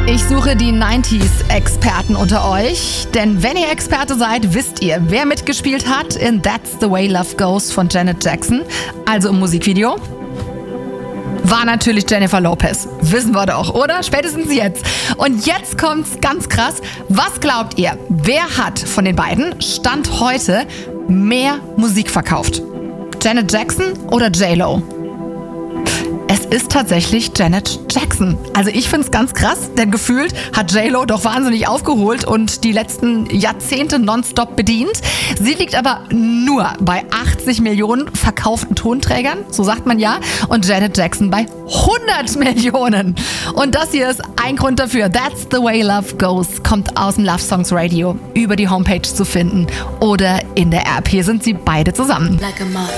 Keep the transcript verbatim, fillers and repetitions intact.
Ich suche die neunziger-Experten unter euch, denn wenn ihr Experte seid, wisst ihr, wer mitgespielt hat in That's the Way Love Goes von Janet Jackson, also im Musikvideo. War natürlich Jennifer Lopez. Wissen wir doch, oder? Spätestens jetzt. Und jetzt kommt's ganz krass. Was glaubt ihr, wer hat von den beiden Stand heute mehr Musik verkauft? Janet Jackson oder J-Lo? Es ist tatsächlich Janet Jackson. Also ich find's ganz krass, denn gefühlt hat J-Lo doch wahnsinnig aufgeholt und die letzten Jahrzehnte nonstop bedient. Sie liegt aber nur bei achtzig Millionen verkauften Tonträgern, so sagt man ja, und Janet Jackson bei hundert Millionen. Und das hier ist ein Grund dafür. That's the Way Love Goes kommt aus dem Love Songs Radio über die Homepage zu finden oder in der App. Hier sind sie beide zusammen. Like a moth